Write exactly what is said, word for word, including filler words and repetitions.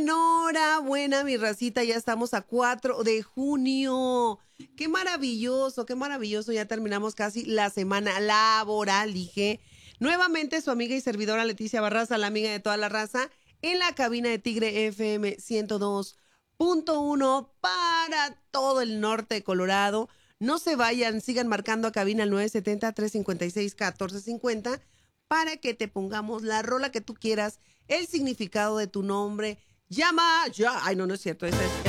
Enhorabuena, mi racita, ya estamos a cuatro de junio. Qué maravilloso, qué maravilloso. Ya terminamos casi la semana laboral, dije. Nuevamente su amiga y servidora Leticia Barraza, la amiga de toda la raza, en la cabina de Tigre F M ciento dos punto uno para todo el norte de Colorado. No se vayan, sigan marcando a cabina al nueve siete cero, tres cinco seis, uno cuatro cinco cero para que te pongamos la rola que tú quieras, el significado de tu nombre. Llama ya. Ay, no, no es cierto. Esa es